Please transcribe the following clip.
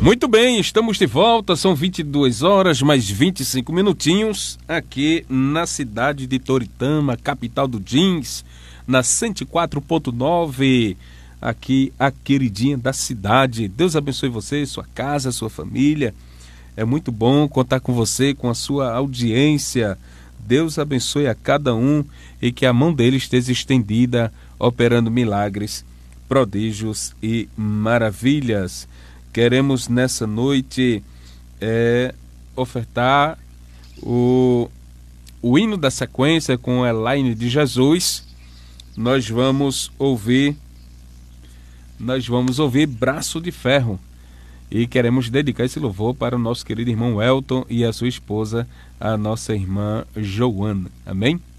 Muito bem, estamos de volta, são 22 horas mais 25 minutinhos, aqui na cidade de Toritama, capital do jeans, na 104.9, aqui a queridinha da cidade. Deus abençoe você, sua casa, sua família. É muito bom contar com você, com a sua audiência. Deus abençoe a cada um e que a mão dele esteja estendida, operando milagres, prodígios e maravilhas. Queremos nessa noite ofertar o hino da sequência com Elaine de Jesus. Nós vamos ouvir Braço de Ferro. E queremos dedicar esse louvor para o nosso querido irmão Elton e a sua esposa, a nossa irmã Joana. Amém?